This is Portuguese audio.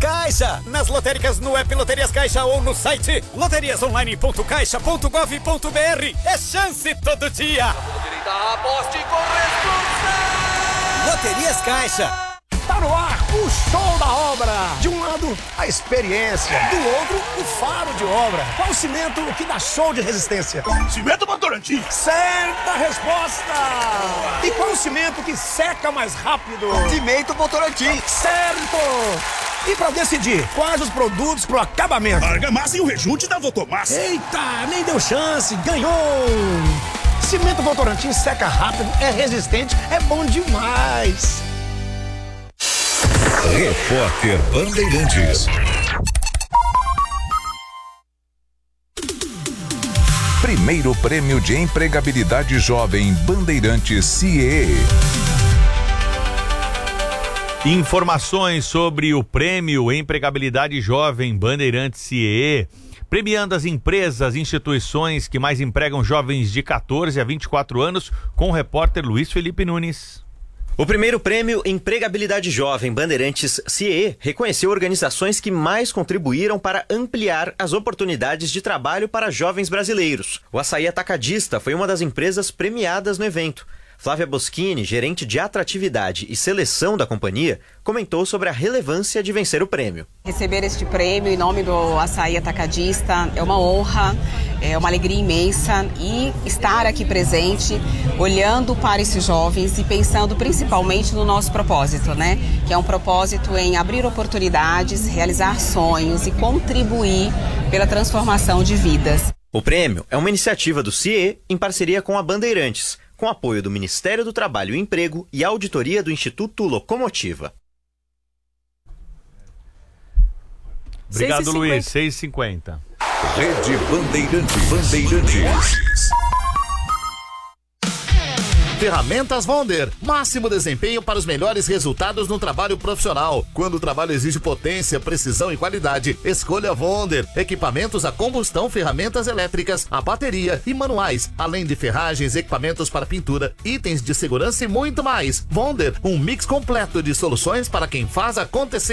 Caixa. Nas lotéricas, no app Loterias Caixa ou no site loteriasonline.caixa.gov.br. É chance todo dia. Aposte com responsabilidade. Loterias Caixa. Tá no ar o show da obra. De um lado, a experiência. Do outro, o faro de obra. Qual o cimento que dá show de resistência? Cimento Votorantim. Certa resposta. E qual o cimento que seca mais rápido? Cimento Votorantim. Certo. E pra decidir quais os produtos pro acabamento? Argamassa e o rejunte da Votomassa. Eita, nem deu chance. Ganhou. Cimento Votorantim seca rápido, é resistente, é bom demais. Repórter Bandeirantes. Primeiro Prêmio de Empregabilidade Jovem Bandeirantes CIE. Informações sobre o Prêmio Empregabilidade Jovem Bandeirantes CIE, premiando as empresas, instituições que mais empregam jovens de 14 a 24 anos, com o repórter Luiz Felipe Nunes. O primeiro prêmio Empregabilidade Jovem Bandeirantes CIE reconheceu organizações que mais contribuíram para ampliar as oportunidades de trabalho para jovens brasileiros. O Açaí Atacadista foi uma das empresas premiadas no evento. Flávia Boschini, gerente de atratividade e seleção da companhia, comentou sobre a relevância de vencer o prêmio. Receber este prêmio em nome do Açaí Atacadista é uma honra, é uma alegria imensa, e estar aqui presente, olhando para esses jovens e pensando principalmente no nosso propósito, né? Que é um propósito em abrir oportunidades, realizar sonhos e contribuir pela transformação de vidas. O prêmio é uma iniciativa do CIE em parceria com a Bandeirantes, com apoio do Ministério do Trabalho e Emprego e auditoria do Instituto Locomotiva. Obrigado, Luiz. 6h50. Rede Bandeirantes. Ferramentas Wonder, máximo desempenho para os melhores resultados no trabalho profissional. Quando o trabalho exige potência, precisão e qualidade, escolha Wonder. Equipamentos a combustão, ferramentas elétricas, a bateria e manuais, além de ferragens, equipamentos para pintura, itens de segurança e muito mais. Wonder, um mix completo de soluções para quem faz acontecer.